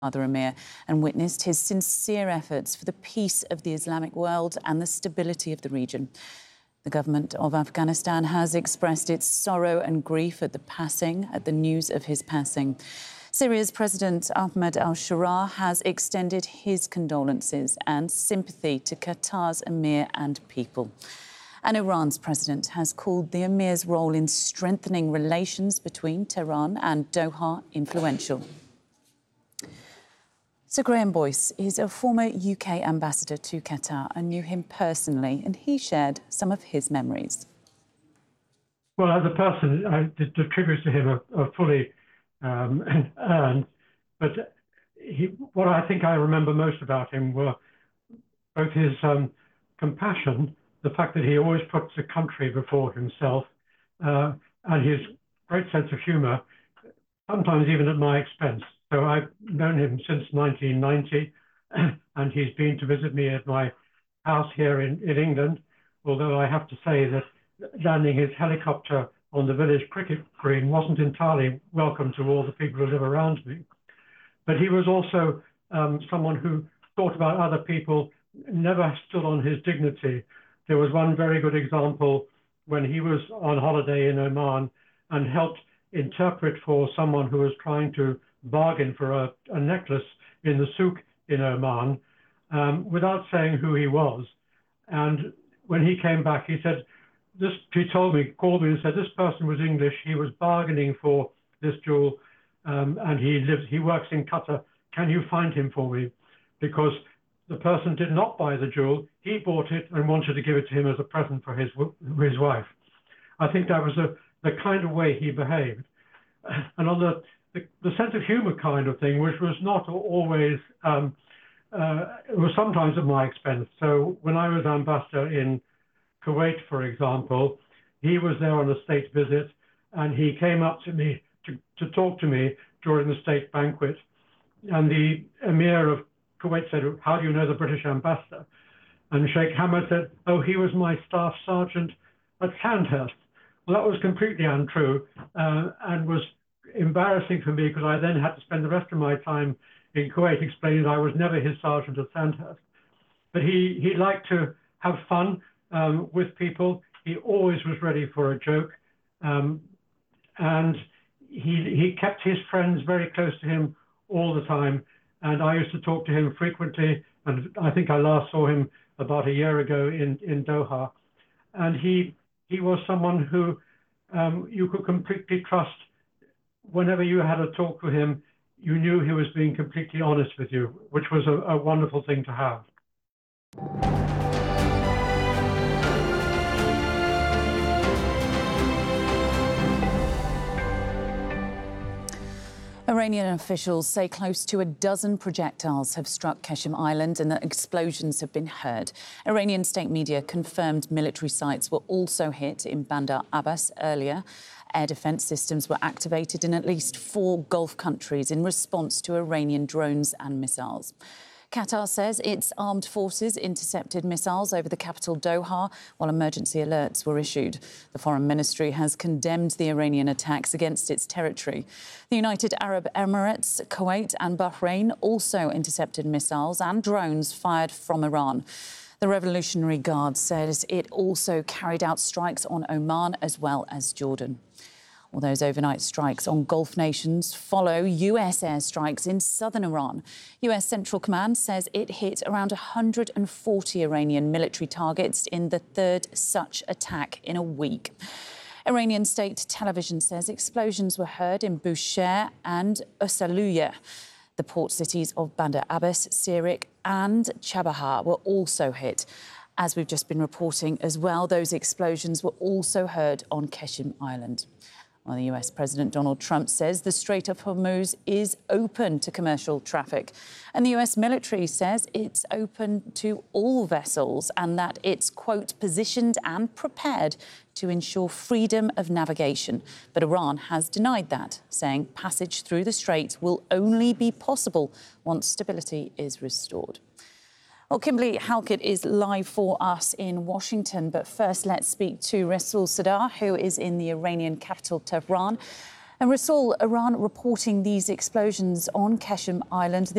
Father Emir and witnessed his sincere efforts for the peace of the Islamic world and the stability of the region. The government of Afghanistan has expressed its sorrow and grief at the news of his passing. Syria's President Ahmed al-Sharaa has extended his condolences and sympathy to Qatar's Emir and people. And Iran's president has called the Emir's role in strengthening relations between Tehran and Doha influential. Sir Graham Boyce is a former UK ambassador to Qatar. I knew him personally, and he shared some of his memories. Well, as a person, the tributes to him are fully earned. But what I think I remember most about him were both his compassion, the fact that he always puts the country before himself, and his great sense of humour, sometimes even at my expense. So I've known him since 1990, and he's been to visit me at my house here in England, although I have to say that landing his helicopter on the village cricket green wasn't entirely welcome to all the people who live around me. But he was also someone who thought about other people, never stood on his dignity. There was one very good example when he was on holiday in Oman and helped interpret for someone who was trying to bargain for a necklace in the souk in Oman without saying who he was. And when he came back, he said, called me and said, this person was English, he was bargaining for this jewel, and he works in Qatar. Can you find him for me? Because the person did not buy the jewel, he bought it and wanted to give it to him as a present for his wife. I think that was the kind of way he behaved. And on the sense of humour kind of thing, which was not always, it was sometimes at my expense. So when I was ambassador in Kuwait, for example, he was there on a state visit, and he came up to me to talk to me during the state banquet. And the Emir of Kuwait said, "How do you know the British ambassador?" And Sheikh Hamad said, "Oh, he was my staff sergeant at Sandhurst." Well, that was completely untrue, and was embarrassing for me, because I then had to spend the rest of my time in Kuwait explaining that I was never his sergeant at Sandhurst. But he liked to have fun with people. He always was ready for a joke, and he kept his friends very close to him all the time. And I used to talk to him frequently, and I think I last saw him about a year ago in Doha. And he was someone who you could completely trust. Whenever you had a talk with him, you knew he was being completely honest with you, which was a wonderful thing to have. Iranian officials say close to a dozen projectiles have struck Qeshm Island and that explosions have been heard. Iranian state media confirmed military sites were also hit in Bandar Abbas earlier. Air defence systems were activated in at least 4 Gulf countries in response to Iranian drones and missiles. Qatar says its armed forces intercepted missiles over the capital Doha while emergency alerts were issued. The Foreign Ministry has condemned the Iranian attacks against its territory. The United Arab Emirates, Kuwait and Bahrain also intercepted missiles and drones fired from Iran. The Revolutionary Guard says it also carried out strikes on Oman as well as Jordan. All those overnight strikes on Gulf nations follow US airstrikes in southern Iran. US Central Command says it hit around 140 Iranian military targets in the third such attack in a week. Iranian state television says explosions were heard in Bushehr and Usaluya. The port cities of Bandar Abbas, Sirik and Chabahar were also hit. As we've just been reporting as well, those explosions were also heard on Qeshm Island. Well, the US President Donald Trump says the Strait of Hormuz is open to commercial traffic. And the US military says it's open to all vessels and that it's, quote, positioned and prepared to ensure freedom of navigation. But Iran has denied that, saying passage through the strait will only be possible once stability is restored. Well, Kimberly Halkett is live for us in Washington. But first, let's speak to Rasool Sadar, who is in the Iranian capital, Tehran. And Rasool, Iran reporting these explosions on Qeshm Island.